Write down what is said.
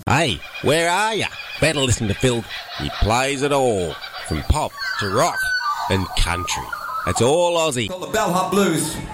Hey, where are ya? Better listen to Phil. He plays it all, from pop to rock and country. It's all Aussie. Called the Bellhop Blues.